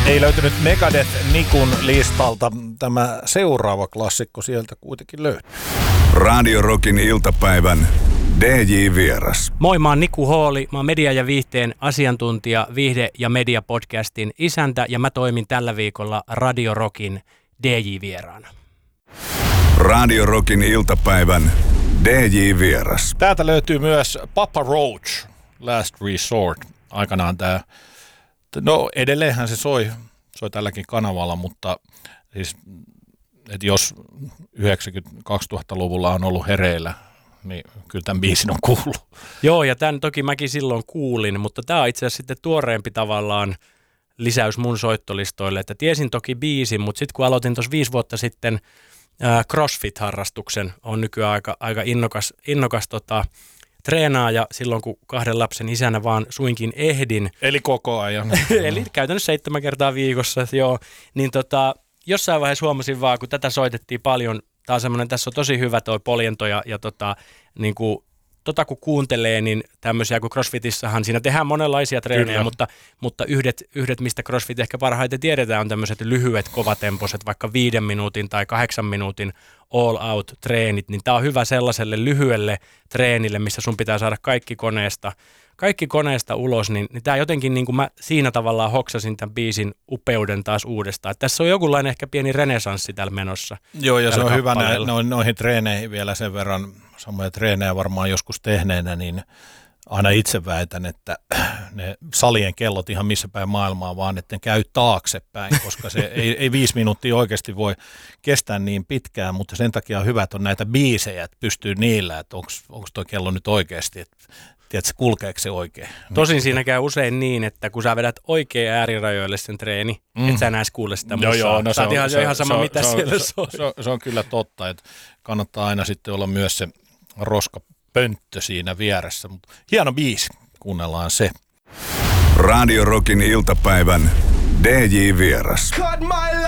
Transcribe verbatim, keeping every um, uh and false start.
Ei löytynyt Megadeth Nikun listalta. Tämä seuraava klassikko sieltä kuitenkin löytyy. Radio Rockin iltapäivän D J-vieras. Moi, mä oon Niku Hooli. Mä oon media- ja viihteen asiantuntija, viihde- ja media-podcastin isäntä ja mä toimin tällä viikolla Radio Rockin D J-vieraana. Radio Rockin iltapäivän D J-vieras. Täältä löytyy myös Papa Roach, Last Resort. Aikanaan tää, no edelleenhän se soi, soi tälläkin kanavalla, mutta siis, että jos yhdeksänkymmentä-kaksituhattaluvulla on ollut hereillä, niin kyllä tämän biisin on kuullut. Joo, ja tämän toki mäkin silloin kuulin, mutta tämä on itse asiassa sitten tuoreempi tavallaan lisäys mun soittolistoille, että tiesin toki biisin, mutta sitten kun aloitin tuossa viisi vuotta sitten ää, CrossFit-harrastuksen, on nykyään aika, aika innokas, innokas tota, treenaaja silloin, kun kahden lapsen isänä vaan suinkin ehdin. Eli koko ajan. Eli käytännössä seitsemän kertaa viikossa, joo. Niin tota, jossain vaiheessa huomasin vaan, kun tätä soitettiin paljon, tää on semmoinen, tässä on tosi hyvä toi poljento ja, ja tota, niin kuin, tota kun kuuntelee, niin tämmöisiä kuin CrossFitissahan, siinä tehdään monenlaisia treenejä, mutta, mutta yhdet, yhdet, mistä CrossFit ehkä parhaiten tiedetään, on tämmöiset lyhyet, kovatempoiset, vaikka viiden minuutin tai kahdeksan minuutin all-out-treenit, niin tää on hyvä sellaiselle lyhyelle treenille, missä sun pitää saada kaikki koneesta, kaikki koneesta ulos, niin, niin tää jotenkin niin kuin mä siinä tavallaan hoksasin tämän biisin upeuden taas uudestaan. Että tässä on jokinlainen ehkä pieni renesanssi täällä menossa. Joo, ja se on hyvä nä- no, noihin treeneihin vielä sen verran, samoja treenejä varmaan joskus tehneenä, niin aina itse väitän, että ne salien kellot ihan missä päin maailmaa, vaan että ne käy taaksepäin, koska se ei, ei viisi minuuttia oikeasti voi kestää niin pitkään, mutta sen takia on hyvä, että on näitä biisejä, että pystyy niillä, että onko tuo kello nyt oikeasti, että tiedätkö, kulkeeko se oikein? Tosin siinä käy usein niin, että kun sä vedät oikein äärirajoille sen treeni, mm. et sä enää kuule sitä musaa. Joo, joo, no se on ihan, se, ihan sama, se, mitä se, siellä se, soi. Se, se, se on kyllä totta, että kannattaa aina sitten olla myös se roskapönttö siinä vieressä. Mutta hieno biisi, kuunnellaan se. Radio Rockin iltapäivän D J-vieras. Cut my